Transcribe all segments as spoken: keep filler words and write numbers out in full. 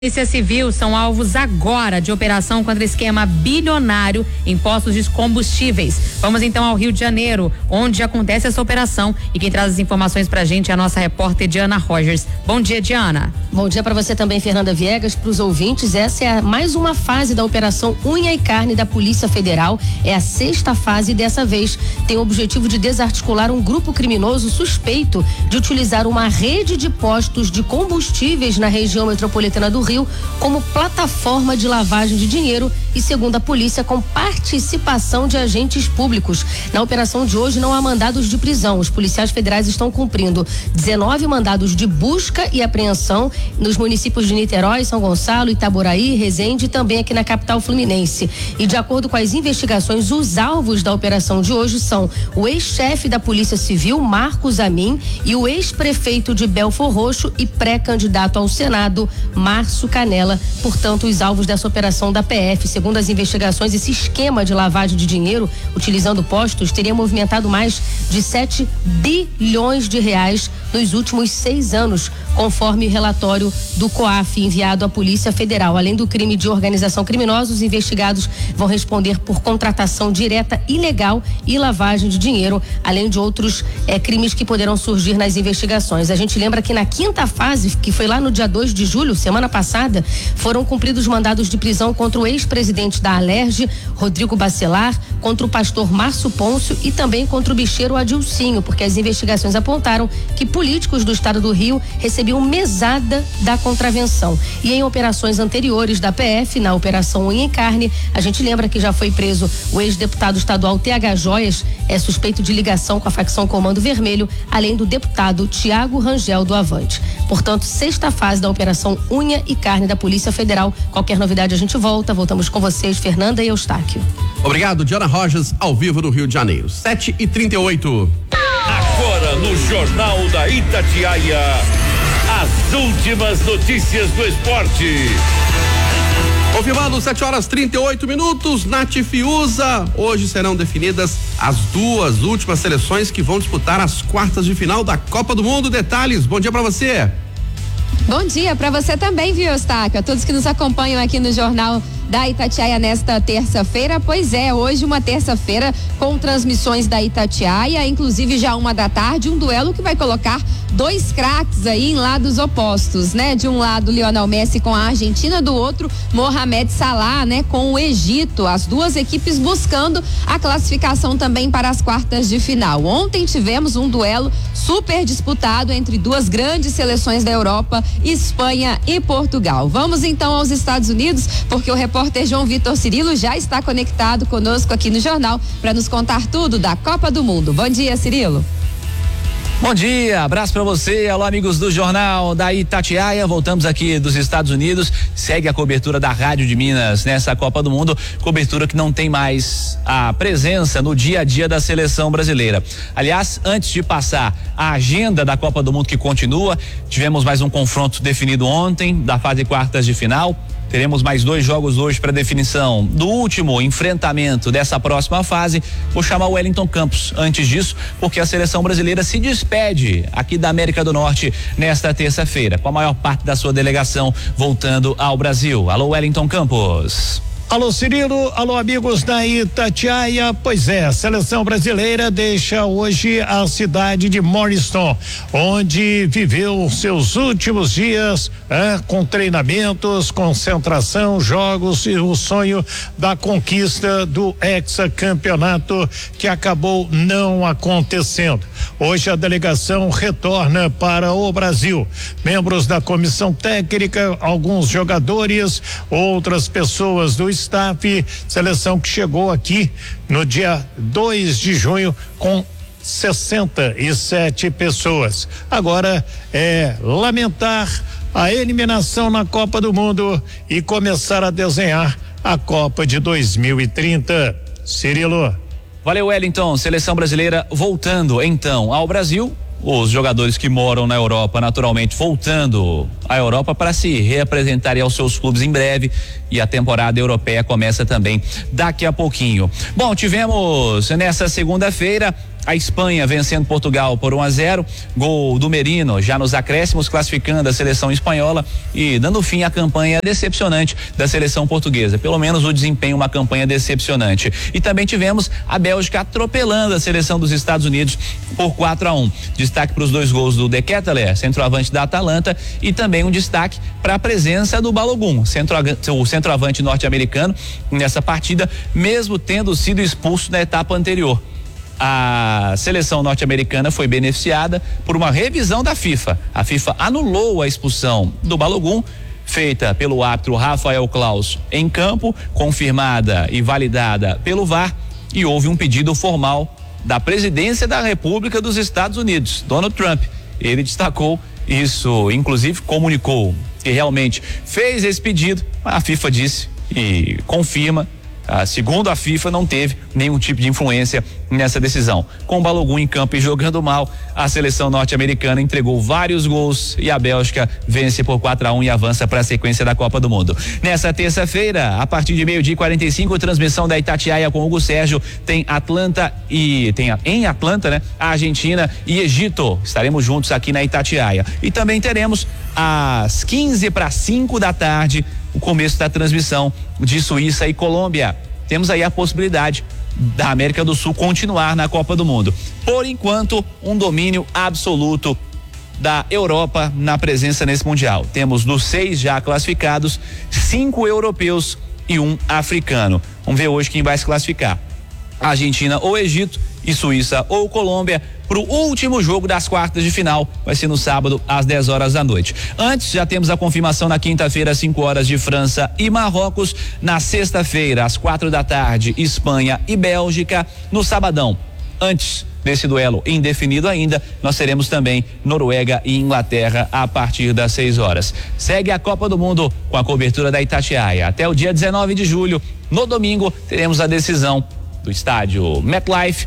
Polícia Civil são alvos agora de operação contra esquema bilionário em postos de combustíveis. Vamos então ao Rio de Janeiro, onde acontece essa operação, e quem traz as informações pra gente é a nossa repórter Diana Rogers. Bom dia, Diana. Bom dia para você também, Fernanda Viegas, para os ouvintes. Essa é mais uma fase da operação Unha e Carne da Polícia Federal. É a sexta fase e dessa vez tem o objetivo de desarticular um grupo criminoso suspeito de utilizar uma rede de postos de combustíveis na região metropolitana do Rio como plataforma de lavagem de dinheiro e, segundo a polícia, com participação de agentes públicos. Na operação de hoje não há mandados de prisão. Os policiais federais estão cumprindo dezenove mandados de busca e apreensão nos municípios de Niterói, São Gonçalo, Itaboraí, Resende e também aqui na capital fluminense. E de acordo com as investigações, os alvos da operação de hoje são o ex-chefe da Polícia Civil, Marcos Amin, e o ex-prefeito de Belfor Roxo e pré-candidato ao Senado, Márcio Canela. Portanto, os alvos dessa operação da P F. Segundo as investigações, esse esquema de lavagem de dinheiro utilizando postos teria movimentado mais de sete bilhões de reais nos últimos seis anos, conforme o relatório do COAF enviado à Polícia Federal. Além do crime de organização criminosa, os investigados vão responder por contratação direta ilegal e lavagem de dinheiro, além de outros eh, crimes que poderão surgir nas investigações. A gente lembra que na quinta fase, que foi lá no dia dois de julho, semana passada, foram cumpridos mandados de prisão contra o ex-presidente da Alerj, Rodrigo Bacelar, contra o pastor Márcio Pôncio e também contra o bicheiro Adilcinho, porque as investigações apontaram que políticos do estado do Rio recebiam mesada da contravenção. E em operações anteriores da P F, na Operação Unha e Carne, a gente lembra que já foi preso o ex-deputado estadual T H Joias, é suspeito de ligação com a facção Comando Vermelho, além do deputado Tiago Rangel do Avante. Portanto, sexta fase da Operação Unha e Carne da Polícia Federal. Qualquer novidade a gente volta. Voltamos com vocês, Fernanda e Eustáquio. Obrigado, Diana Rogers, ao vivo do Rio de Janeiro. sete e trinta e oito. Agora no Jornal da Itatiaia, as últimas notícias do esporte. Confirmado, sete horas trinta e oito minutos, Nath Fiuza. Hoje serão definidas as duas últimas seleções que vão disputar as quartas de final da Copa do Mundo. Detalhes, bom dia pra você. Bom dia para você também, viu, Eustáquio? A todos que nos acompanham aqui no Jornal da Itatiaia nesta terça-feira. Pois é, hoje uma terça-feira com transmissões da Itatiaia, inclusive já uma da tarde, um duelo que vai colocar dois craques aí em lados opostos, né? De um lado, Lionel Messi com a Argentina, do outro, Mohamed Salah, né? Com o Egito. As duas equipes buscando a classificação também para as quartas de final. Ontem tivemos um duelo super disputado entre duas grandes seleções da Europa, Espanha e Portugal. Vamos então aos Estados Unidos, porque o repórter João Vitor Cirilo já está conectado conosco aqui no jornal para nos contar tudo da Copa do Mundo. Bom dia, Cirilo. Bom dia, abraço pra você, alô amigos do Jornal da Itatiaia, voltamos aqui dos Estados Unidos, segue a cobertura da Rádio de Minas nessa Copa do Mundo, cobertura que não tem mais a presença no dia a dia da seleção brasileira. Aliás, antes de passar a agenda da Copa do Mundo que continua, tivemos mais um confronto definido ontem, da fase quartas de final. Teremos mais dois jogos hoje para definição do último enfrentamento dessa próxima fase. Vou chamar o Wellington Campos antes disso, porque a seleção brasileira se despede aqui da América do Norte nesta terça-feira, com a maior parte da sua delegação voltando ao Brasil. Alô, Wellington Campos. Alô, Cirilo, alô, amigos da Itatiaia. Pois é, a seleção brasileira deixa hoje a cidade de Morriston, onde viveu seus últimos dias é, com treinamentos, concentração, jogos e o sonho da conquista do hexacampeonato que acabou não acontecendo. Hoje a delegação retorna para o Brasil. Membros da comissão técnica, alguns jogadores, outras pessoas do staff, seleção que chegou aqui no dia dois de junho com sessenta e sete pessoas. Agora é lamentar a eliminação na Copa do Mundo e começar a desenhar a Copa de dois mil e trinta. Cirilo. Valeu, Wellington. Seleção brasileira voltando então ao Brasil. Os jogadores que moram na Europa, naturalmente, voltando à Europa para se reapresentarem aos seus clubes em breve, e a temporada europeia começa também daqui a pouquinho. Bom, tivemos nessa segunda-feira a Espanha vencendo Portugal por um a zero, gol do Merino já nos acréscimos, classificando a seleção espanhola e dando fim à campanha decepcionante da seleção portuguesa. Pelo menos o desempenho, uma campanha decepcionante. E também tivemos a Bélgica atropelando a seleção dos Estados Unidos por quatro a um. Destaque para os dois gols do De Ketelaere, centroavante da Atalanta, e também um destaque para a presença do Balogun, centro, o centroavante norte-americano, nessa partida, mesmo tendo sido expulso na etapa anterior. A seleção norte-americana foi beneficiada por uma revisão da FIFA. A FIFA anulou a expulsão do Balogun, feita pelo árbitro Rafael Claus em campo, confirmada e validada pelo V A R, e houve um pedido formal da presidência da República dos Estados Unidos, Donald Trump. Ele destacou isso, inclusive comunicou que realmente fez esse pedido. A FIFA disse e confirma. Ah, segundo a FIFA, não teve nenhum tipo de influência nessa decisão. Com o Balogun em campo e jogando mal, a seleção norte-americana entregou vários gols e a Bélgica vence por quatro a um e avança para a sequência da Copa do Mundo. Nessa terça-feira, a partir de meio-dia e quarenta e cinco, transmissão da Itatiaia com Hugo Sérgio, tem Atlanta e tem em Atlanta, né? A Argentina e Egito. Estaremos juntos aqui na Itatiaia. E também teremos às quinze para cinco da tarde o começo da transmissão de Suíça e Colômbia. Temos aí a possibilidade da América do Sul continuar na Copa do Mundo. Por enquanto, um domínio absoluto da Europa na presença nesse Mundial. Temos dos seis já classificados, cinco europeus e um africano. Vamos ver hoje quem vai se classificar. Argentina ou Egito e Suíça ou Colômbia para o último jogo das quartas de final, vai ser no sábado às dez horas da noite. Antes, já temos a confirmação na quinta-feira às cinco horas de França e Marrocos, na sexta-feira às quatro da tarde Espanha e Bélgica, no sabadão. Antes desse duelo indefinido ainda, nós teremos também Noruega e Inglaterra a partir das seis horas. Segue a Copa do Mundo com a cobertura da Itatiaia. Até o dia dezenove de julho, no domingo, teremos a decisão do estádio MetLife,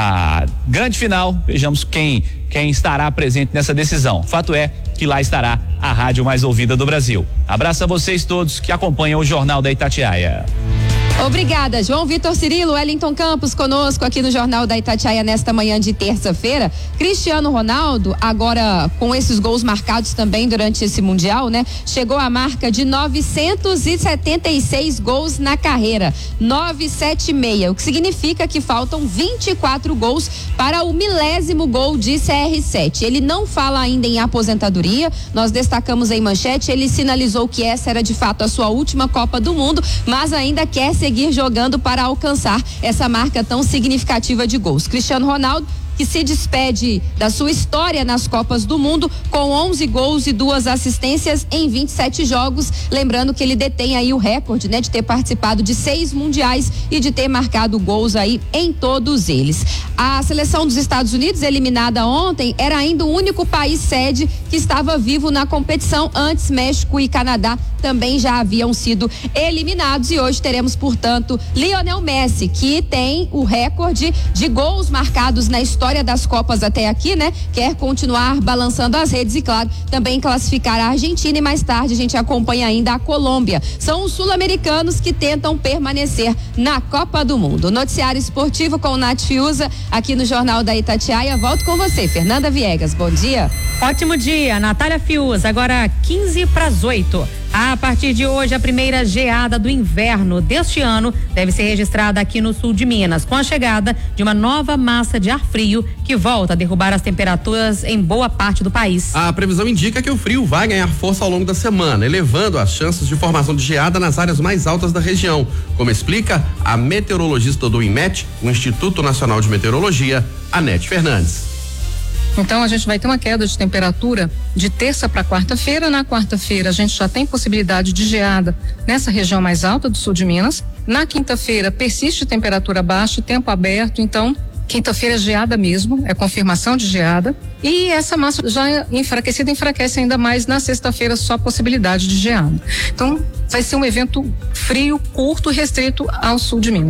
a grande final. Vejamos quem quem estará presente nessa decisão. Fato é que lá estará a rádio mais ouvida do Brasil. Abraço a vocês todos que acompanham o Jornal da Itatiaia. Obrigada, João Vitor Cirilo, Wellington Campos conosco aqui no Jornal da Itatiaia nesta manhã de terça-feira. Cristiano Ronaldo, agora com esses gols marcados também durante esse Mundial, né? Chegou à marca de novecentos e setenta e seis gols na carreira, novecentos e setenta e seis, o que significa que faltam vinte e quatro gols para o milésimo gol de C R sete. Ele não fala ainda em aposentadoria, nós destacamos em manchete, ele sinalizou que essa era de fato a sua última Copa do Mundo, mas ainda quer ser seguir jogando para alcançar essa marca tão significativa de gols. Cristiano Ronaldo, que se despede da sua história nas Copas do Mundo com onze gols e duas assistências em vinte e sete jogos, lembrando que ele detém aí o recorde, né, de ter participado de seis mundiais e de ter marcado gols aí em todos eles. A seleção dos Estados Unidos, eliminada ontem, era ainda o único país sede que estava vivo na competição. Antes, México e Canadá também já haviam sido eliminados e hoje teremos, portanto, Lionel Messi, que tem o recorde de gols marcados na história das Copas até aqui, né? Quer continuar balançando as redes e, claro, também classificar a Argentina, e mais tarde a gente acompanha ainda a Colômbia. São os sul-americanos que tentam permanecer na Copa do Mundo. Noticiário esportivo com o Nath Fiuza aqui no Jornal da Itatiaia. Volto com você, Fernanda Viegas. Bom dia. Ótimo dia, Natália Fiuza. Agora quinze para as oito. A partir de hoje, a primeira geada do inverno deste ano deve ser registrada aqui no sul de Minas, com a chegada de uma nova massa de ar frio que volta a derrubar as temperaturas em boa parte do país. A previsão indica que o frio vai ganhar força ao longo da semana, elevando as chances de formação de geada nas áreas mais altas da região, como explica a meteorologista do INMET, o Instituto Nacional de Meteorologia, Anete Fernandes. Então a gente vai ter uma queda de temperatura de terça para quarta-feira. Na quarta-feira a gente já tem possibilidade de geada nessa região mais alta do sul de Minas. Na quinta-feira persiste temperatura baixa, tempo aberto, então quinta-feira é geada mesmo, é confirmação de geada. E essa massa já enfraquecida enfraquece ainda mais na sexta-feira, só possibilidade de geada. Então vai ser um evento frio, curto, restrito ao sul de Minas.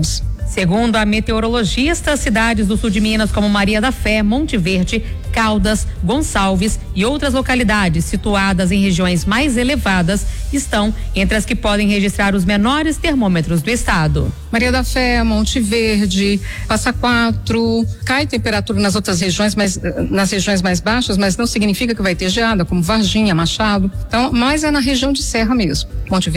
Segundo a meteorologista, cidades do sul de Minas como Maria da Fé, Monte Verde, Caldas, Gonçalves e outras localidades situadas em regiões mais elevadas estão entre as que podem registrar os menores termômetros do estado. Maria da Fé, Monte Verde, Passa Quatro, cai temperatura nas outras regiões, mas nas regiões mais baixas, mas não significa que vai ter geada, como Varginha, Machado. Então, mas é na região de Serra mesmo. Monte